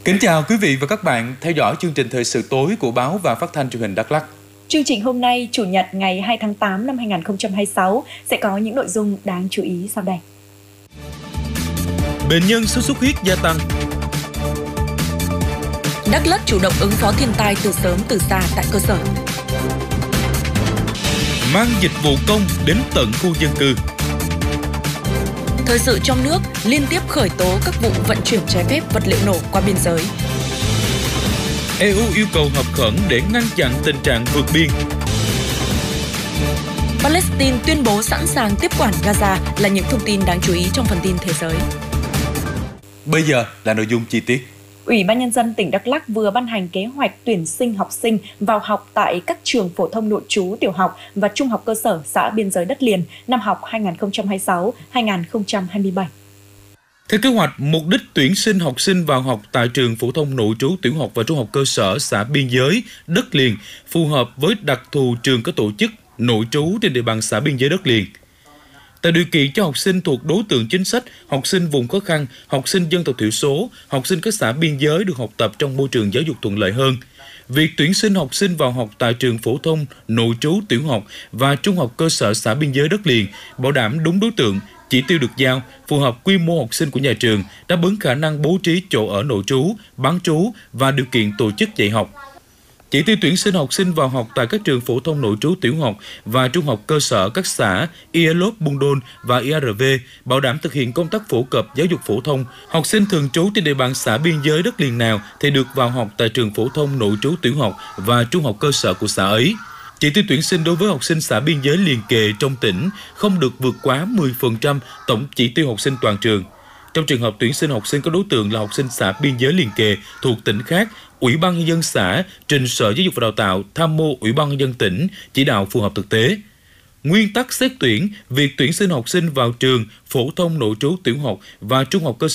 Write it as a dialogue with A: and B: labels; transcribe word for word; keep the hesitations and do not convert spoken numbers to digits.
A: Kính chào quý vị và các bạn theo dõi chương trình thời sự tối của báo và phát thanh truyền hình Đắk Lắk.
B: Chương trình hôm nay, Chủ nhật ngày hai tháng tám năm hai nghìn không trăm hai mươi sáu sẽ có những nội dung đáng chú ý sau đây.
A: Bệnh nhân sốt xuất huyết gia tăng.
B: Đắk Lắk chủ động ứng phó thiên tai từ sớm từ xa tại cơ sở.
A: Mang dịch vụ công đến tận khu dân cư.
B: Thời sự trong nước liên tiếp khởi tố các vụ vận chuyển trái phép vật liệu nổ qua biên giới.
A: e u yêu cầu họp khẩn để ngăn chặn tình trạng vượt biên.
B: Palestine tuyên bố sẵn sàng tiếp quản Gaza là những thông tin đáng chú ý trong phần tin thế giới.
A: Bây giờ là nội dung chi tiết.
B: Ủy ban Nhân dân tỉnh Đắk Lắk vừa ban hành kế hoạch tuyển sinh học sinh vào học tại các trường phổ thông nội trú tiểu học và trung học cơ sở xã biên giới đất liền năm học hai nghìn không trăm hai mươi sáu hai nghìn không trăm hai mươi bảy.
A: Theo kế hoạch, mục đích tuyển sinh học sinh vào học tại trường phổ thông nội trú tiểu học và trung học cơ sở xã biên giới đất liền phù hợp với đặc thù trường có tổ chức nội trú trên địa bàn xã biên giới đất liền. Tạo điều kiện cho học sinh thuộc đối tượng chính sách, học sinh vùng khó khăn, học sinh dân tộc thiểu số, học sinh các xã biên giới được học tập trong môi trường giáo dục thuận lợi hơn. Việc tuyển sinh học sinh vào học tại trường phổ thông, nội trú, tiểu học và trung học cơ sở xã biên giới đất liền bảo đảm đúng đối tượng, chỉ tiêu được giao, phù hợp quy mô học sinh của nhà trường, đáp ứng khả năng bố trí chỗ ở nội trú, bán trú và điều kiện tổ chức dạy học. Chỉ tiêu tuyển sinh học sinh vào học tại các trường phổ thông nội trú tiểu học và trung học cơ sở các xã Ia Lốp, Buôn Đôn và i a rờ vê bảo đảm thực hiện công tác phổ cập giáo dục phổ thông. Học sinh thường trú trên địa bàn xã biên giới đất liền nào thì được vào học tại trường phổ thông nội trú tiểu học và trung học cơ sở của xã ấy. Chỉ tiêu tuyển sinh đối với học sinh xã biên giới liền kề trong tỉnh không được vượt quá mười phần trăm tổng chỉ tiêu học sinh toàn trường. Trong trường hợp tuyển sinh học sinh có đối tượng là học sinh xã biên giới liền kề thuộc tỉnh khác, Ủy ban Nhân dân xã trình Sở Giáo dục và Đào tạo tham mưu Ủy ban Nhân dân tỉnh chỉ đạo phù hợp thực tế. Nguyên tắc xét tuyển, việc tuyển sinh học sinh vào trường phổ thông nội trú tiểu học và trung học cơ sở